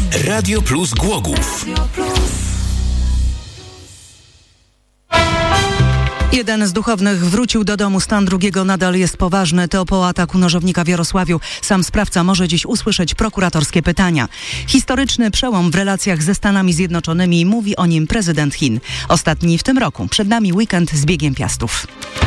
Radio Plus Głogów. Jeden z duchownych wrócił do domu, stan drugiego nadal jest poważny. To po ataku nożownika w Jarosławiu. Sam sprawca może dziś usłyszeć prokuratorskie pytania. Historyczny przełom w relacjach ze Stanami Zjednoczonymi, mówi o nim prezydent Chin. Ostatni w tym roku. Przed nami weekend z biegiem piastów.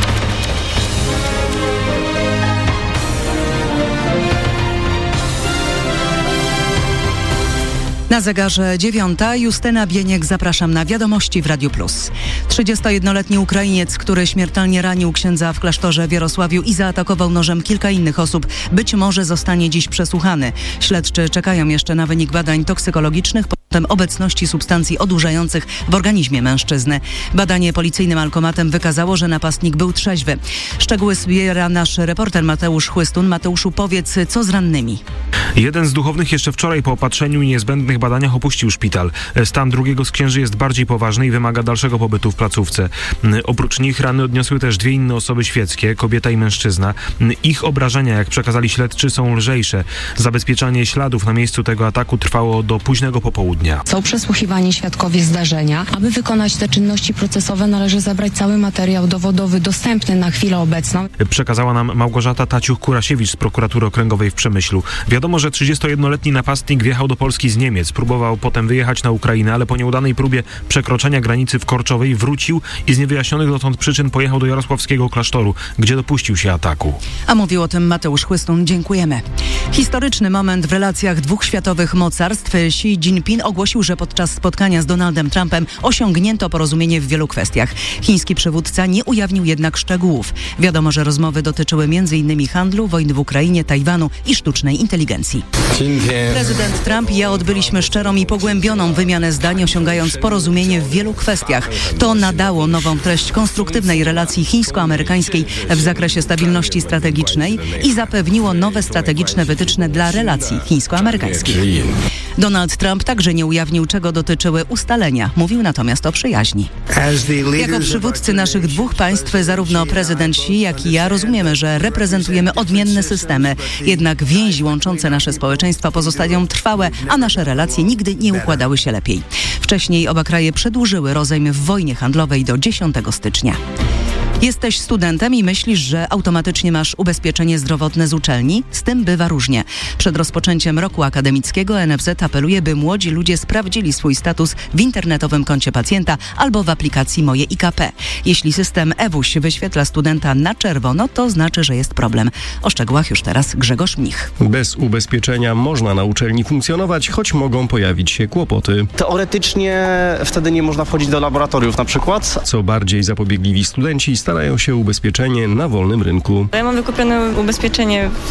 Na zegarze 9:00. Justyna Bieniek, zapraszam na Wiadomości w Radiu Plus. 31-letni Ukrainiec, który śmiertelnie ranił księdza w klasztorze w Jarosławiu i zaatakował nożem kilka innych osób, być może zostanie dziś przesłuchany. Śledczy czekają jeszcze na wynik badań toksykologicznych potem obecności substancji odurzających w organizmie mężczyzny. Badanie policyjnym alkomatem wykazało, że napastnik był trzeźwy. Szczegóły zbiera nasz reporter Mateusz Chłystun. Mateuszu, powiedz, co z rannymi? Jeden z duchownych jeszcze wczoraj po opatrzeniu i niezbędnych badaniach opuścił szpital. Stan drugiego z księży jest bardziej poważny i wymaga dalszego pobytu w placówce. Oprócz nich rany odniosły też dwie inne osoby świeckie, kobieta i mężczyzna. Ich obrażenia, jak przekazali śledczy, są lżejsze. Zabezpieczanie śladów na miejscu tego ataku trwało do późnego popołudnia. Są przesłuchiwani świadkowie zdarzenia. Aby wykonać te czynności procesowe, należy zebrać cały materiał dowodowy dostępny na chwilę obecną. Przekazała nam Małgorzata Taciuch-Kurasiewicz z prokuratury okręgowej w Przemyślu. Wiadomo, że 31-letni napastnik wjechał do Polski z Niemiec. Próbował potem wyjechać na Ukrainę, ale po nieudanej próbie przekroczenia granicy w Korczowej wrócił i z niewyjaśnionych dotąd przyczyn pojechał do jarosławskiego klasztoru, gdzie dopuścił się ataku. A mówił o tym Mateusz Chłystun. Dziękujemy. Historyczny moment w relacjach dwóch światowych mocarstw. Xi Jinping ogłosił, że podczas spotkania z Donaldem Trumpem osiągnięto porozumienie w wielu kwestiach. Chiński przywódca nie ujawnił jednak szczegółów. Wiadomo, że rozmowy dotyczyły m.in. handlu, wojny w Ukrainie, Tajwanu i sztucznej inteligencji. Prezydent Trump i ja odbyliśmy szczerą i pogłębioną wymianę zdań, osiągając porozumienie w wielu kwestiach. To nadało nową treść konstruktywnej relacji chińsko-amerykańskiej w zakresie stabilności strategicznej i zapewniło nowe strategiczne wytyczne dla relacji chińsko-amerykańskich. Donald Trump także nie ujawnił, czego dotyczyły ustalenia. Mówił natomiast o przyjaźni. Jako przywódcy naszych dwóch państw, zarówno prezydent Xi, jak i ja rozumiemy, że reprezentujemy odmienne systemy. Jednak więzi łączące nasze społeczeństwa pozostają trwałe, a nasze relacje nigdy nie układały się lepiej. Wcześniej oba kraje przedłużyły rozejm w wojnie handlowej do 10 stycznia. Jesteś studentem i myślisz, że automatycznie masz ubezpieczenie zdrowotne z uczelni? Z tym bywa różnie. Przed rozpoczęciem roku akademickiego NFZ apeluje, by młodzi ludzie sprawdzili swój status w internetowym koncie pacjenta albo w aplikacji Moje IKP. Jeśli system eWUŚ wyświetla studenta na czerwono, to znaczy, że jest problem. O szczegółach już teraz Grzegorz Mnich. Bez ubezpieczenia można na uczelni funkcjonować, choć mogą pojawić się kłopoty. Teoretycznie wtedy nie można wchodzić do laboratoriów na przykład. Co bardziej zapobiegliwi studenci starają się ubezpieczenie na wolnym rynku. Ja mam wykupione ubezpieczenie w